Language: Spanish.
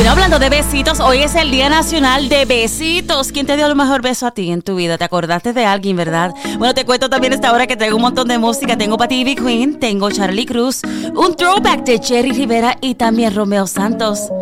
Bueno, hablando de besitos, hoy es el Día Nacional de Besitos. ¿Quién te dio el mejor beso a ti en tu vida? ¿Te acordaste de alguien, verdad? Bueno, te cuento también esta hora que traigo un montón de música. Tengo para ti Ivy Queen, tengo Charlie Cruz, un throwback de Jerry Rivera y también Romeo Santos.